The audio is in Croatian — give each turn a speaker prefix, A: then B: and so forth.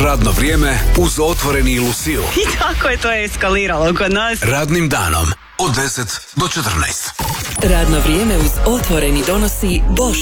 A: Radno vrijeme uz Otvoreni i Luciju.
B: I tako je to eskaliralo kod nas.
A: Radnim danom od 10 do 14.
C: Radno vrijeme uz Otvoreni donosi Bosch.